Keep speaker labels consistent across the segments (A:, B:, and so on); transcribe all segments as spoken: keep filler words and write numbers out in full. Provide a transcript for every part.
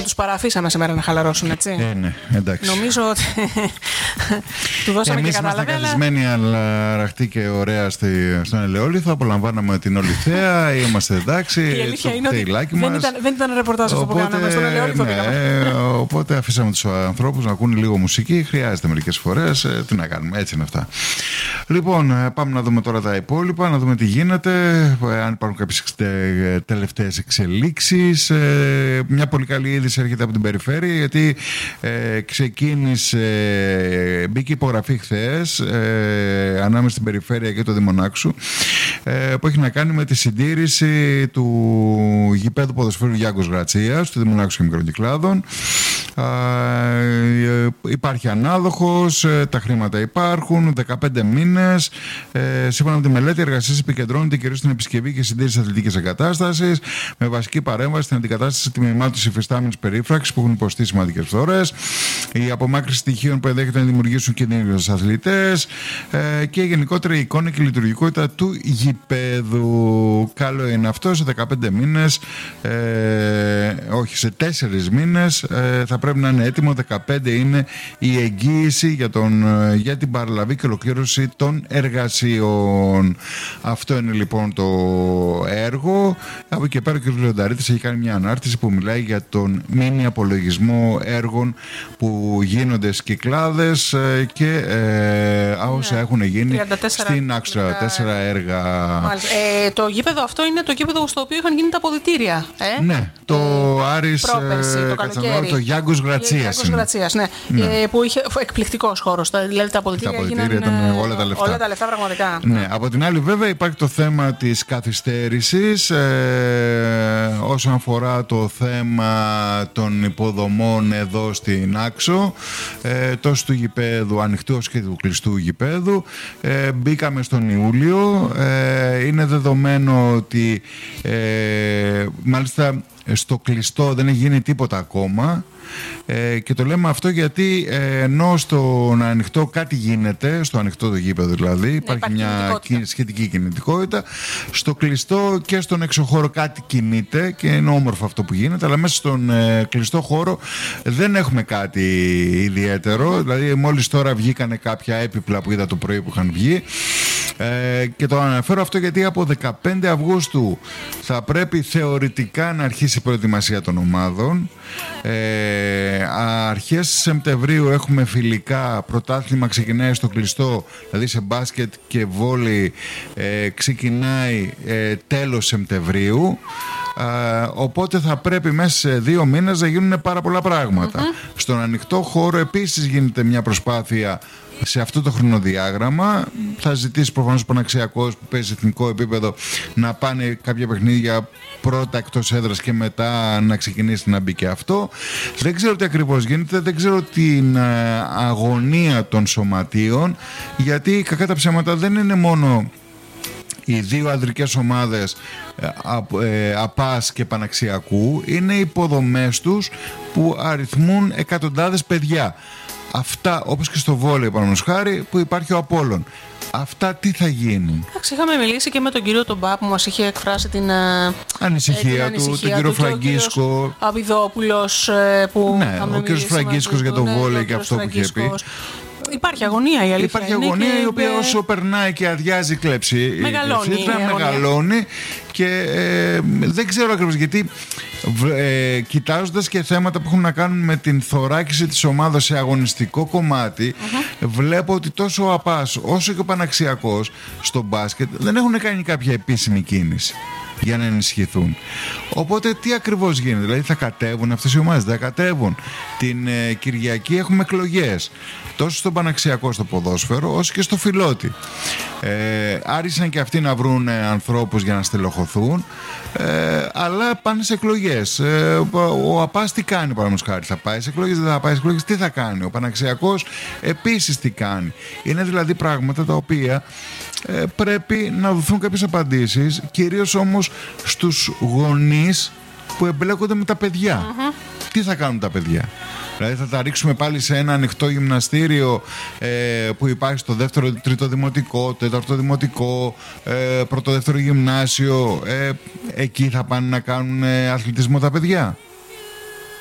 A: τους παραφήσαμε σήμερα να χαλαρώσουν, έτσι.
B: Ε, ναι, εντάξει.
A: Νομίζω ότι του δώσαμε
B: εμείς
A: και κατάλαβε.
B: Εμείς είμαστε καθισμένοι αλλά ραχτοί και ωραία στη, στον Ελαιόλιθο. Απολαμβάναμε την όλη θέα. Είμαστε εντάξει.
A: Η αλήθεια είναι ότι δεν ήταν, δεν ήταν ρεπορτάζ αυτό που κάναμε στον Ελαιόλιθο.
B: Ναι, οπότε αφήσαμε τους ανθρώπους να ακούνε λίγο μουσική. Χρειάζεται μερικές φορές. Τι να κάνουμε, έτσι είναι αυτά. Λοιπόν, πάμε να δούμε τώρα τα υπόλοιπα, να δούμε τι γίνεται, αν υπάρχουν κάποιες τελευταίες εξελίξεις. Μια πολύ καλή είδηση έρχεται από την περιφέρεια, γιατί ε, ξεκίνησε, μπήκε υπογραφή χθες ε, ανάμεσα στην περιφέρεια και το Δήμο Νάξου, ε, που έχει να κάνει με τη συντήρηση του γηπέδου ποδοσφαίρου Γιάνγκος Γρατσίας, του Δήμου Νάξου και Μικρών Κυκλάδων. Ε, υπάρχει ανάδοχος, ε, τα χρήματα υπάρχουν, δεκαπέντε μήνες. Ε, σύμφωνα με τη μελέτη, οι εργασίες επικεντρώνονται κυρίως στην επισκευή και συντήρηση αθλητικής εγκατάστασης, με βασική παρέμβαση στην αντικατάσταση τμήματων της υφιστάμενης περίφραξης που έχουν υποστεί σημαντικές φθορές, η απομάκρυνση στοιχείων που ενδέχεται να δημιουργήσουν κινδύνους στους αθλητές ε, και γενικότερα η εικόνα και η λειτουργικότητα του γηπέδου. Καλό είναι αυτό, σε δεκαπέντε μήνες, ε, όχι σε τέσσερις μήνες, ε, θα πρέπει να είναι έτοιμο. δεκαπέντε είναι η εγγύηση για, τον, για την παραλαβή και ολοκλήρωση των εργασιών. Αυτό είναι λοιπόν το έργο. Από εκεί και πέρα ο κ. Λεονταρίτης έχει κάνει μια ανάρτηση που μιλάει για τον μίνι απολογισμό έργων που γίνονται στις Κυκλάδες και ε, όσα ναι. έχουν γίνει τριάντα τέσσερα στην Άξο. Τέσσερα έργα.
A: Ε, το γήπεδο αυτό είναι το γήπεδο στο οποίο είχαν γίνει τα αποδυτήρια. Ε?
B: Ναι, το ε, Άρης
A: πρόπερση, το,
B: το Γιάνγκος Γρατσίας.
A: Γρατσίας, ναι. Ναι. Ε, που είχε εκπληκτικός χώρος. Δηλαδή τα αποδυτήρια,
B: τα αποδυτήρια ήταν όλα τα λεφτά.
A: Όλα τα λεφτά πραγματικά.
B: Ναι. Ναι. Από την άλλη, βέβαια, υπάρχει το θέμα της καθυστέρησης ε, όσον αφορά το θέμα των υποδομών εδώ στην Άξο, ε, τόσο του γηπέδου ανοιχτού όσο και του κλειστού γηπέδου. Ε, μπήκαμε στον Ιούλιο. Ε, είναι δεδομένο ότι ε, μάλιστα στο κλειστό δεν έχει γίνει τίποτα ακόμα. Ε, και το λέμε αυτό γιατί ε, ενώ στον ανοιχτό κάτι γίνεται, στο ανοιχτό το γήπεδο δηλαδή, ναι, υπάρχει, υπάρχει μια κινητικότητα. σχετική κινητικότητα. Στο κλειστό και στον εξωχώρο κάτι κινείται και είναι όμορφο αυτό που γίνεται, αλλά μέσα στον ε, κλειστό χώρο δεν έχουμε κάτι ιδιαίτερο. Δηλαδή, μόλις τώρα βγήκανε κάποια έπιπλα που είδα το πρωί που είχαν βγει. Ε, και το αναφέρω αυτό γιατί από δεκαπέντε Αυγούστου θα πρέπει θεωρητικά να αρχίσει η προετοιμασία των ομάδων. Ε, αρχές Σεπτεμβρίου έχουμε φιλικά, πρωτάθλημα ξεκινάει στο κλειστό, δηλαδή σε μπάσκετ και βόλεϊ ε, ξεκινάει ε, τέλος Σεπτεμβρίου. Uh, οπότε θα πρέπει μέσα σε δύο μήνες να γίνουν πάρα πολλά πράγματα. Mm-hmm. Στον ανοιχτό χώρο επίσης γίνεται μια προσπάθεια σε αυτό το χρονοδιάγραμμα. Θα ζητήσει προφανώς ο Παναξιακός που παίζει σε εθνικό επίπεδο να πάνε κάποια παιχνίδια πρώτα εκτός έδρας και μετά να ξεκινήσει να μπει και αυτό. Δεν ξέρω τι ακριβώς γίνεται, δεν ξέρω την αγωνία των σωματείων, γιατί κακά τα ψέματα δεν είναι μόνο οι δύο ανδρικές ομάδες ε, ΑΠΑΣ και Παναξιακού, είναι οι υποδομές τους που αριθμούν εκατοντάδες παιδιά. Αυτά, όπως και στο βόλεϊ παραδείγματος χάρη, που υπάρχει ο Απόλλων. Αυτά τι θα γίνουν?
A: Εντάξει, είχαμε μιλήσει και με τον κύριο Τομπά που μας είχε εκφράσει την
B: ανησυχία, ε, την του, τον κύριο Φραγκίσκο.
A: Αβιδόπουλος που.
B: Ναι, ο κύριος Φραγκίσκος για το ναι, βόλεϊ και αυτό που είχε πει.
A: Υπάρχει αγωνία, η αλήθεια.
B: Υπάρχει αγωνία και... η οποία όσο περνάει και αδειάζει κλέψη,
A: μεγαλώνει, η
B: φύτρα, μεγαλώνει και ε, δεν ξέρω ακριβώς γιατί, ε, κοιτάζοντας και θέματα που έχουν να κάνουν με την θωράκιση της ομάδας σε αγωνιστικό κομμάτι, uh-huh. βλέπω ότι τόσο ο ΑΠΑΣ όσο και ο Παναξιακός στο μπάσκετ δεν έχουν κάνει κάποια επίσημη κίνηση για να ενισχυθούν. Οπότε τι ακριβώς γίνεται? Δηλαδή θα κατέβουν αυτές οι ομάδες? Δεν κατέβουν? Την ε, Κυριακή έχουμε εκλογές τόσο στον Παναξιακό στο ποδόσφαιρο όσο και στο Φιλότη. Ε, άρχισαν και αυτοί να βρουν ε, ανθρώπους για να στελεχωθούν, ε, αλλά πάνε σε εκλογές. Ε, ο ΑΠΑΣ τι κάνει παραδείγματος χάρη? Θα πάει σε εκλογές? Δεν θα πάει σε εκλογές? Τι θα κάνει? Ο Παναξιακός επίσης τι κάνει? Είναι δηλαδή πράγματα τα οποία ε, πρέπει να δοθούν κάποιες απαντήσεις, κυρίως όμως στους γονείς που εμπλέκονται με τα παιδιά. Mm-hmm. Τι θα κάνουν τα παιδιά? Δηλαδή θα τα ρίξουμε πάλι σε ένα ανοιχτό γυμναστήριο ε, που υπάρχει στο δεύτερο, τρίτο δημοτικό, τέταρτο δημοτικό, ε, πρώτο, δεύτερο γυμνάσιο. Ε, εκεί θα πάνε να κάνουν ε, αθλητισμό τα παιδιά?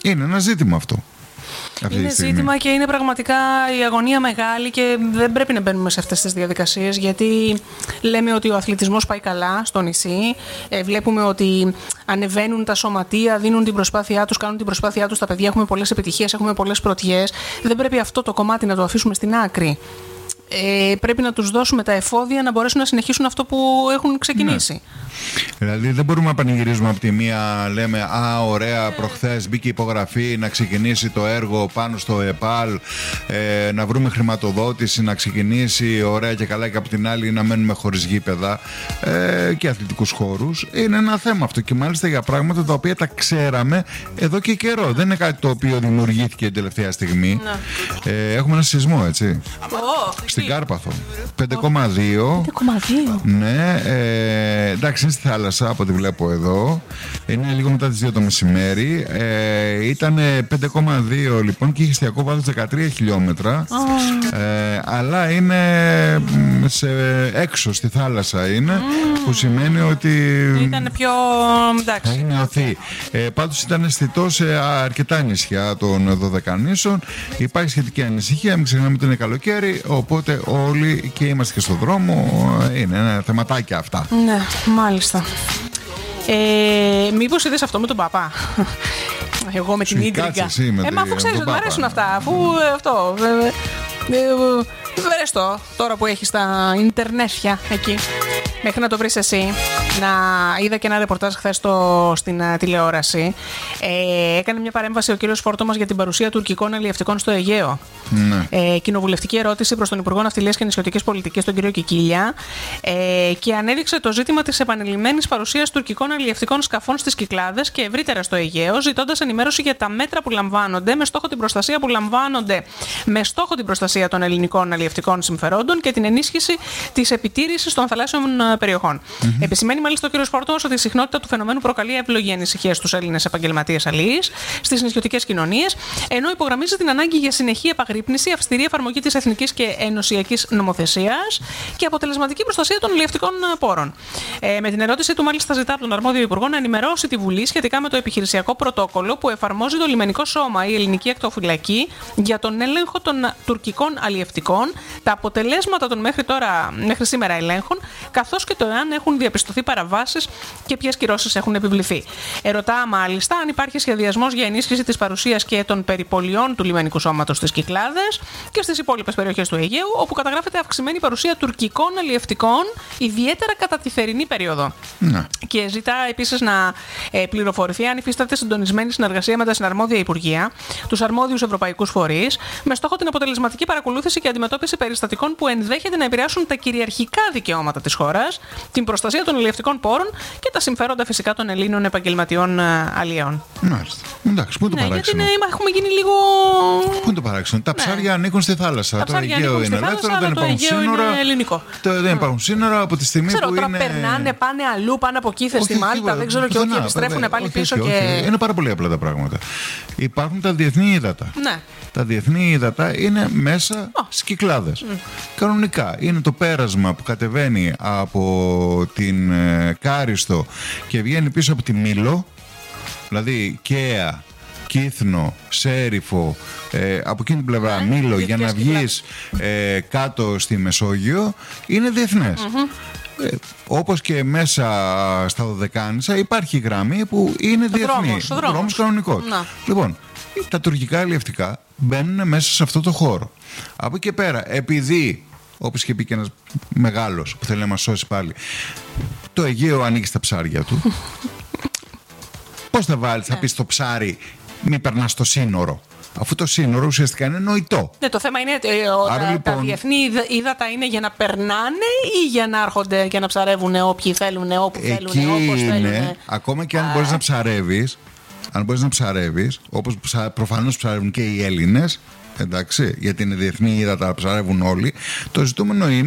B: Είναι ένα ζήτημα αυτό.
A: Είναι ζήτημα και είναι πραγματικά η αγωνία μεγάλη και δεν πρέπει να μπαίνουμε σε αυτές τις διαδικασίες, γιατί λέμε ότι ο αθλητισμός πάει καλά στο νησί, ε, βλέπουμε ότι ανεβαίνουν τα σωματεία, δίνουν την προσπάθειά τους, κάνουν την προσπάθειά τους τα παιδιά, έχουμε πολλές επιτυχίες, έχουμε πολλές πρωτιές. Δεν πρέπει αυτό το κομμάτι να το αφήσουμε στην άκρη. Ε, πρέπει να τους δώσουμε τα εφόδια να μπορέσουν να συνεχίσουν αυτό που έχουν ξεκινήσει. Ναι.
B: Δηλαδή δεν μπορούμε να πανηγυρίζουμε από τη μία, λέμε «Α, ωραία, προχθές μπήκε υπογραφή να ξεκινήσει το έργο πάνω στο ΕΠΑΛ, ε, να βρούμε χρηματοδότηση, να ξεκινήσει ωραία και καλά», και από την άλλη να μένουμε χωρίς γήπεδα ε, και αθλητικούς χώρους. Είναι ένα θέμα αυτό, και μάλιστα για πράγματα τα οποία τα ξέραμε εδώ και καιρό. Δεν είναι κάτι το οποίο δημιουργήθηκε την τελευταία στιγμή. Ναι. Ε, έχουμε ένα σεισμό, έτσι. Oh, στην Κάρπαθο. πέντε κόμμα δύο. Ναι, ε, εντάξει, είναι στη θάλασσα από ό,τι βλέπω εδώ. Είναι λίγο μετά τις δύο το μεσημέρι. Ε, ήταν πέντε κόμμα δύο λοιπόν και είχε εστιακό βάθος δεκατρία χιλιόμετρα. Oh. Ε, αλλά είναι σε, έξω στη θάλασσα είναι, mm. που σημαίνει ότι
A: ήταν πιο εντάξει.
B: Θα είναι οθή. Ε, πάντως ήταν αισθητό σε αρκετά νησιά των Δωδεκανήσων. Υπάρχει σχετική ανησυχία. Μην ξεχνάμε ότι είναι καλοκαίρι, οπότε όλοι και είμαστε και στον δρόμο. Είναι ένα θεματάκια αυτά.
A: Ναι, μάλιστα. Ε, μήπως είδες αυτό με τον Παπά? Εγώ με την ίντριγκα. Ε, μα αφού ξέρεις ότι μου αρέσουν αυτά. Αφού αυτό. Βρες το τώρα που έχεις τα ιντερνέτια εκεί. Μέχρι να το βρεις εσύ. Να είδα και ένα ρεπορτάζ χθες στην uh, τηλεόραση. Ε, έκανε μια παρέμβαση ο κύριος Φόρτομας για την παρουσία τουρκικών αλλιευτικών στο Αιγαίο. Ναι. Ε, κοινοβουλευτική ερώτηση προς τον Υπουργό Ναυτιλίας και Νησιωτικής Πολιτικής, τον κύριο Κικίλια, ε, και ανέδειξε το ζήτημα της επανειλημμένης παρουσίας τουρκικών αλλιευτικών σκαφών στις Κυκλάδες και ευρύτερα στο Αιγαίο, ζητώντας ενημέρωση για τα μέτρα που λαμβάνονται με στόχο την προστασία που λαμβάνονται με στόχο την προστασία των ελληνικών αλλιευτικών συμφερόντων και την ενίσχυση της επιτήρησης των θαλάσσιων περιοχών. Mm-hmm. Επισημαίνει μάλιστα ο κ. Φόρτομας ότι η συχνότητα του φαινομένου προκαλεί εύλογη ανησυχία στους Έλληνες επαγγελματίες αλληλείς, στις νησιωτικές κοινωνίες, ενώ υπογραμμίζει την ανάγκη για συνεχή επαγρύπνηση, αυστηρή εφαρμογή της εθνικής και ενωσιακής νομοθεσίας και αποτελεσματική προστασία των αλλιευτικών πόρων. Ε, με την ερώτησή του, μάλιστα, ζητά από τον αρμόδιο υπουργό να ενημερώσει τη Βουλή σχετικά με το επιχειρησιακό πρωτόκολλο που εφαρμόζει το λιμενικό σώμα, η ελληνική ακτοφυλακή, για τον έλεγχο των τουρκικών αλλιευτικών, τα αποτελέσματα των μέχρι, τώρα, μέχρι σήμερα ελέγχων, καθώς και το εάν έχουν διαπιστωθεί παραβάσεις και ποιες κυρώσεις έχουν επιβληθεί. Ερωτά μάλιστα αν υπάρχει σχεδιασμός για ενίσχυση της παρουσίας και των περιπολιών του λιμενικού σώματος στις Κυκλάδες και στις υπόλοιπες περιοχές του Αιγαίου, όπου καταγράφεται αυξημένη παρουσία τουρκικών αλλιευτικών, ιδιαίτερα κατά τη θερινή περίοδο. Ναι. Και ζητά επίσης να ε, πληροφορηθεί αν υφίσταται συντονισμένη συνεργασία με τα συναρμόδια υπουργεία, τους αρμόδιους ευρωπαϊκούς φορείς, με στόχο την αποτελεσματική παρακολούθηση και αντιμετώπιση περιστατικών που ενδέχεται να επηρεάσουν τα κυριαρχικά δικαιώματα της χώρας, την προστασία των αλλιευτικών πόρων και τα συμφέροντα φυσικά των Ελλήνων επαγγελματιών αλλιέων.
B: Μάλιστα. Εντάξει, πού είναι το
A: ναι,
B: παράξενο?
A: Γιατί είναι, έχουμε γίνει λίγο.
B: Πού είναι το παράξενο? Τα ψάρια ναι. ανήκουν στη θάλασσα.
A: Τα
B: το Αιγαίο είναι ελεύθερο, δεν υπάρχουν σύνορα.
A: Είναι ελληνικό.
B: Το, δεν υπάρχουν σύνορα από τη στιγμή
A: ξέρω,
B: που
A: τώρα
B: είναι.
A: Περνάνε, πάνε αλλού, πάνε από εκεί, στη Μάλτα, δεν ξέρω και όχι, επιστρέφουν πάλι πίσω. Και...
B: Είναι πάρα πολύ απλά τα πράγματα. Υπάρχουν τα διεθνή ύδατα.
A: Ναι.
B: Τα διεθνή ύδατα είναι μέσα oh. στις Κυκλάδες. Mm. Κανονικά είναι το πέρασμα που κατεβαίνει από την ε, Κάριστο και βγαίνει πίσω από τη Μήλο, δηλαδή Καία, Κύθνο, Σέριφο, ε, από εκείνη την πλευρά yeah, Μήλο, για να βγεις ε, κάτω στη Μεσόγειο, είναι διεθνές. Mm-hmm. Ε, όπως και μέσα στα Δωδεκάνησα υπάρχει γραμμή που είναι διεθνή.
A: Δρόμος,
B: ο δρόμος κανονικός.
A: Να.
B: Λοιπόν, τα τουρκικά αλλιευτικά μπαίνουν μέσα σε αυτό το χώρο. Από εκεί και πέρα, επειδή, όπως είχε πει και ένας μεγάλος που θέλει να μας σώσει πάλι, το Αιγαίο ανήκει στα ψάρια του, πώς θα βάλεις, θα πεις στο ψάρι μη περνάς το σύνορο, αφού το σύνορο ουσιαστικά είναι νοητό. Ναι,
A: το θέμα είναι ότι ε, τα, λοιπόν, τα διεθνή ύδατα είναι για να περνάνε ή για να έρχονται και να ψαρεύουν όποιοι θέλουν, όπου θέλουν, όπως θέλουν.
B: Ακόμα και αν μπορείς να ψαρεύεις, αν μπορείς να ψαρεύεις, όπως προφανώς ψαρεύουν και οι Έλληνες, εντάξει, γιατί είναι διεθνή ύδατα, ψαρεύουν όλοι, το ζητούμενο είναι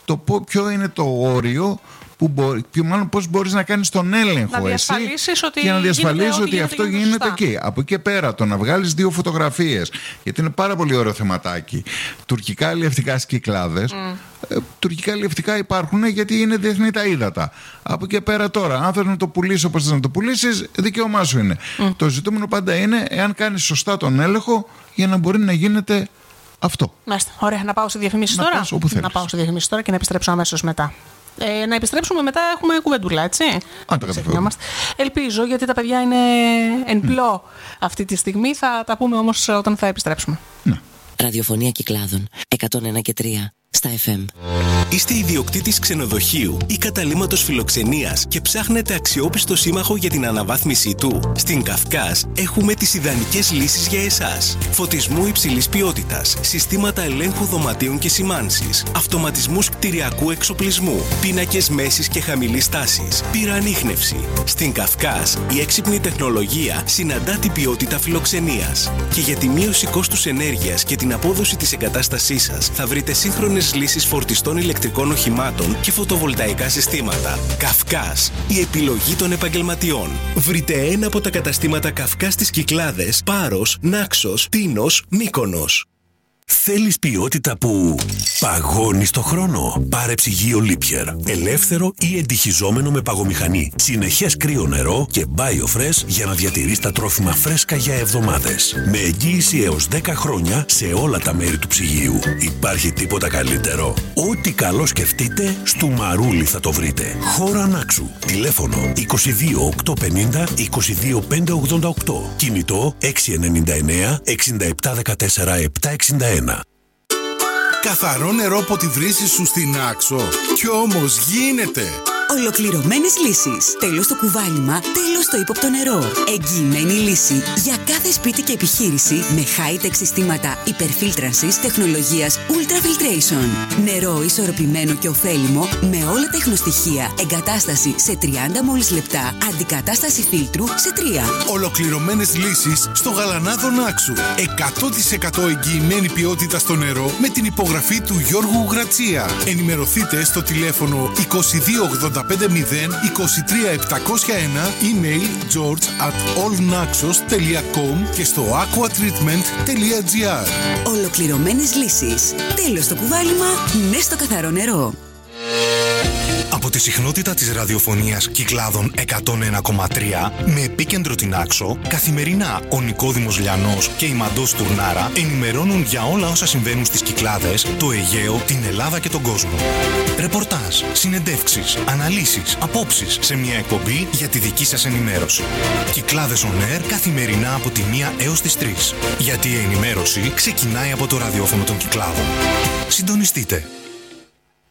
B: το ποιο είναι το όριο, που μπορεί, μάλλον πώς μπορείς να κάνεις τον έλεγχο
A: να
B: εσύ
A: ότι
B: για να διασφαλίσεις ότι
A: γίνεται,
B: αυτό
A: γίνεται,
B: γίνεται
A: γίνεται
B: εκεί. Από εκεί και πέρα, το να βγάλεις δύο φωτογραφίες, γιατί είναι πάρα πολύ ωραίο θεματάκι. Τουρκικά αλλιευτικά στις Κυκλάδες. Mm. Ε, τουρκικά αλλιευτικά υπάρχουν γιατί είναι διεθνή τα ύδατα. Από εκεί και πέρα τώρα, αν θες να το πουλήσεις όπως θες να το πουλήσεις, δικαίωμά σου είναι. Mm. Το ζητούμενο πάντα είναι εάν κάνεις σωστά τον έλεγχο για να μπορεί να γίνεται αυτό.
A: Μάλιστα. Ωραία, να πάω σε διαφημίσεις τώρα.
B: Πας όπου θέλεις.
A: Να πάω σε διαφημίσεις τώρα και να επιστρέψω αμέσως μετά. Ε, να επιστρέψουμε μετά, έχουμε κουβεντούλα, έτσι.
B: Αν τα καταφέρουμε.
A: Ελπίζω, γιατί τα παιδιά είναι εν πλώ αυτή τη στιγμή. Θα τα πούμε όμως όταν θα επιστρέψουμε.
B: Ναι.
C: Ραδιοφωνία Κυκλάδων εκατόν ένα και τρία στα εφ εμ.
D: Είστε ιδιοκτήτης ξενοδοχείου ή καταλύματος φιλοξενίας και ψάχνετε αξιόπιστο σύμμαχο για την αναβάθμιση του? Στην Καυκάς έχουμε τις ιδανικές λύσεις για εσάς. Φωτισμού υψηλής ποιότητας, συστήματα ελέγχου δωματίων και σημάνσης, αυτοματισμούς κτηριακού εξοπλισμού, πίνακες μέσης και χαμηλής τάσης, πυροανίχνευση. Στην Καυκάς η έξυπνη τεχνολογία συναντά την ποιότητα φιλοξενίας. Και για τη μείωση κόστους ενέργειας και την απόδοση της εγκατάστασής σας θα βρείτε σύγχρονες λύσεις φορτιστών ηλεκτρικών οχημάτων και φωτοβολταϊκά συστήματα. Καυκάς, η επιλογή των επαγγελματιών. Βρείτε ένα από τα καταστήματα Καυκάς στις Κυκλάδες, Πάρος, Νάξος, Τίνος, Μύκονος.
E: Θέλεις ποιότητα που παγώνει στο χρόνο? Πάρε ψυγείο Λίπιερ. Ελεύθερο ή εντυχιζόμενο με παγομηχανή. Συνεχές κρύο νερό και BioFresh για να διατηρείς τα τρόφιμα φρέσκα για εβδομάδες. Με εγγύηση έως δέκα χρόνια σε όλα τα μέρη του ψυγείου. Υπάρχει τίποτα καλύτερο? Ό,τι καλό σκεφτείτε, στο Μαρούλι θα το βρείτε. Χώρα Νάξου. Τηλέφωνο είκοσι δύο οκτακόσια πενήντα είκοσι δύο πεντακόσια ογδόντα οκτώ. Κινητό έξι εννιά εννιά εξήντα επτά δεκατέσσερα επτακόσια εξήντα ένα.
F: Καθαρό νερό από τη βρύση σου στην Άξο. Κι όμως γίνεται!
G: Ολοκληρωμένες λύσεις. Τέλος το κουβάλιμα, τέλος το ύποπτο νερό. Εγγυημένη λύση για κάθε σπίτι και επιχείρηση με high-tech συστήματα υπερφίλτρανσης τεχνολογίας Ultrafiltration. Νερό ισορροπημένο και ωφέλιμο με όλα τα ίχνοστοιχεία. Εγκατάσταση σε τριάντα μόλις λεπτά. Αντικατάσταση φίλτρου σε τρία.
F: Ολοκληρωμένες λύσεις στο Γαλανάδο Νάξου. εκατό τοις εκατό εγγυημένη ποιότητα στο νερό με την υπογραφή του Γιώργου Γρατσία. Ενημερωθείτε στο τηλέφωνο είκοσι δύο ογδόντα πέντε μηδέν είκοσι τρία επτακόσια ένα, email george at allnaxos τελεία com και στο aquatreatment τελεία gr.
G: Ολοκληρωμένες λύσεις. Τέλος το κουβάλιμα, ναι στο καθαρό νερό.
F: Από τη συχνότητα της ραδιοφωνίας Κυκλάδων εκατόν ένα κόμμα τρία με επίκεντρο την Άξο, καθημερινά ο Νικόδημος Λιανός και η Μαντός Τουρνάρα ενημερώνουν για όλα όσα συμβαίνουν στις Κυκλάδες, το Αιγαίο, την Ελλάδα και τον κόσμο. Ρεπορτάζ, συνεντεύξεις, αναλύσεις, απόψεις σε μια εκπομπή για τη δική σας ενημέρωση. Κυκλάδες On Air καθημερινά από τη μία έως τις τρεις. Γιατί η ενημέρωση ξεκινάει από το ραδιόφωνο των Κυκλάδων. Συντονιστείτε.